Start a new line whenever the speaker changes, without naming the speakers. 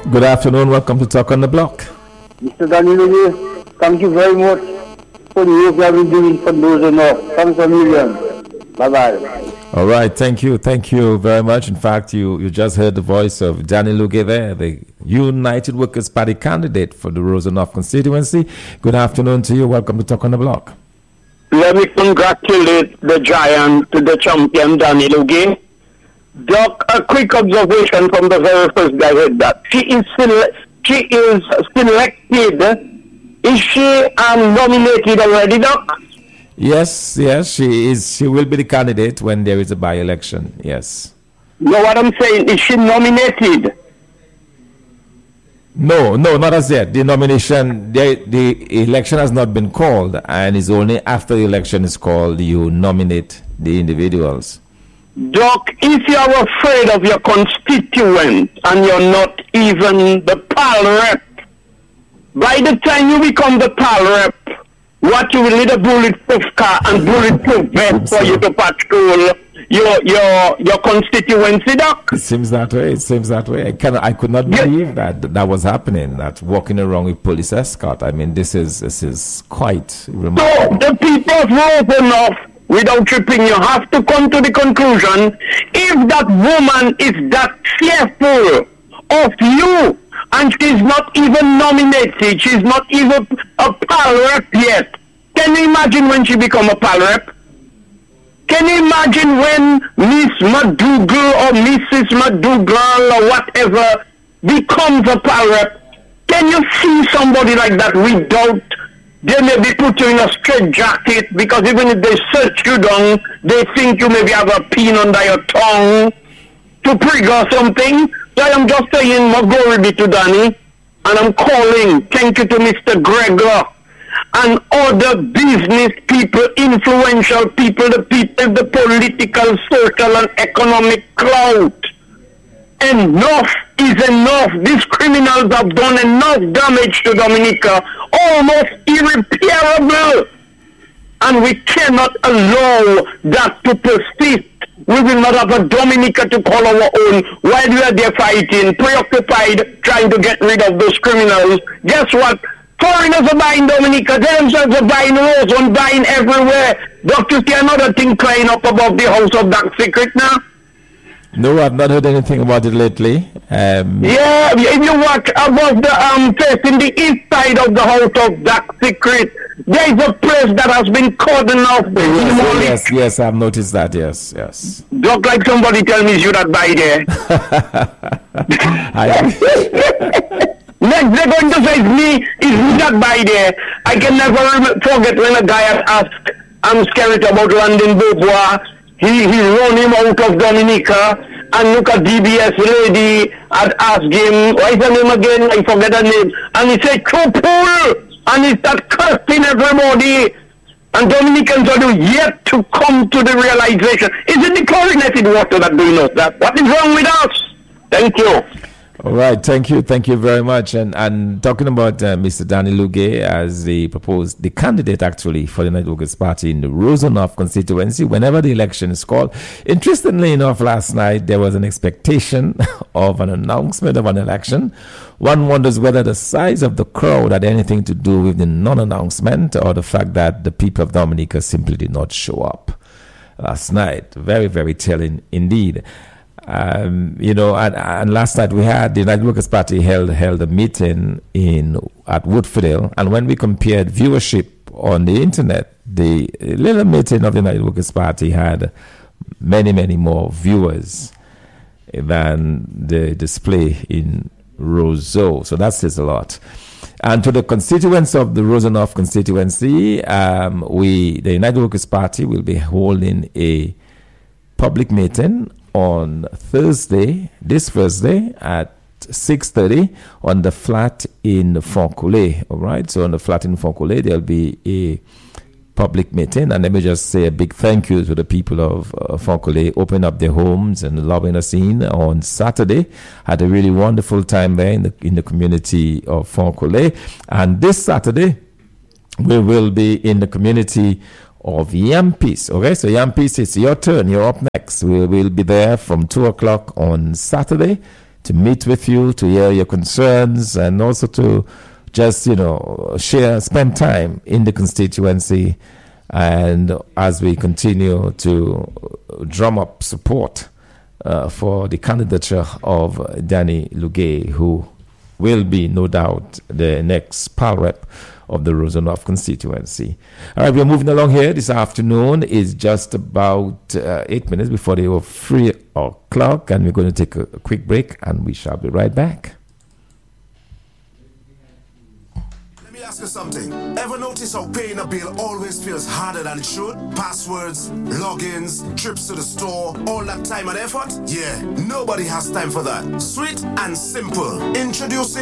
Good afternoon. Welcome to Talk on the Block.
Mr. Danilo, thank you very much for the work you have been doing for those enough. Thanks a million. Bye-bye.
All right. Thank you. Thank you very much. In fact, you just heard the voice of Danny Luge there, the United Workers Party candidate for the Rosenhof constituency. Good afternoon to you. Welcome to Talk on the Block.
Let me congratulate the giant, the champion, Danny Luge. Doc, a quick observation from the very first guy heard that. She is selected. Is she nominated already, Doc?
Yes, she is. She will be the candidate when there is a by-election. Yes.
No, what I'm saying, is she nominated?
No, not as yet. The nomination, the election has not been called, and it's only after the election is called you nominate the individuals.
Doc, if you are afraid of your constituent and you're not even the PAL rep, by the time you become the PAL rep, what you will need a bulletproof car and bulletproof vest for you to patrol your constituency, Doc?
It seems that way. I could not believe that was happening. That walking around with police escort. I mean, this is quite remarkable.
So the people of Rosenhof, without tripping, you have to come to the conclusion, if that woman is that fearful of you, and she's not even nominated, she's not even a PAL rep yet, can you imagine when she become a PAL rep? Can you imagine when Miss McDougal or Mrs. McDougal or whatever becomes a PAL rep? Can you see somebody like that without, they may be put you in a straight jacket, because even if they search you down, they think you maybe have a pin under your tongue to prig or something. So I am just saying, Magori be to Danny, and I'm calling, thank you to Mr. Gregor and other business people, influential people, the people, the political, social and economic clout. Enough is enough. These criminals have done enough damage to Dominica, almost irreparable. And we cannot allow that to persist. We will not have a Dominica to call our own while we are there fighting, preoccupied, trying to get rid of those criminals. Guess what? Foreigners are buying Dominica, they themselves are buying Roseland, buying everywhere. Doctor, see another thing crying up above the house of Dark Secret now?
No, I've not heard anything about it lately.
Yeah, if you watch above the facing the east side of the house of Dark Secret, there is a place that has been cordoned off.
Yes, I've noticed that. Yes.
Look like somebody tell me you that buy there. Next, they're going to say it's me that buy there. I can never forget when a guy had asked, I'm scared about Landon Beauvoir. He run him out of Dominica, and look at DBS lady had asked him, what is her name again? I forget her name. And he said, Chopul! And he started cursing everybody. And Dominicans are yet to come to the realization. Is it the chlorinated water that doing us that? What is wrong with us? Thank you.
All right, thank you very much. And talking about Mr. Danny Luge as the candidate actually for the United Workers Party in the Rosenhof constituency, whenever the election is called. Interestingly enough, last night there was an expectation of an announcement of an election. One wonders whether the size of the crowd had anything to do with the non-announcement or the fact that the people of Dominica simply did not show up last night. Very, very telling indeed. And last night we had the United Workers Party held a meeting at Woodfordale, and when we compared viewership on the internet, the little meeting of the United Workers Party had many, many more viewers than the display in Roseau. So that says a lot. And to the constituents of the Rosenhof constituency, the United Workers Party will be holding a public meeting on this Thursday at 6:30 on the flat in Foncoulé. All right, so on the flat in Foncoulé, there'll be a public meeting, and let me just say a big thank you to the people of Foncoulé opening up their homes and allowing us in on Saturday. Had a really wonderful time there in the community of Foncoulé, and this Saturday we will be in the community of Yampis. Okay, so Yampis, it's your turn. You're up next. We will be there from 2 o'clock on Saturday to meet with you, to hear your concerns, and also to just, spend time in the constituency. And as we continue to drum up support for the candidature of Danny Lugay, who will be, no doubt, the next PAL rep of the Roseau North constituency. All right, we're moving along here this afternoon. It's just about 8 minutes before the 3 o'clock, and we're going to take a quick break, and we shall be right back.
Let me ask you something. Ever notice how paying a bill always feels harder than it should? Passwords, logins, trips to the store, all that time and effort? Yeah, nobody has time for that. Sweet and simple. Introducing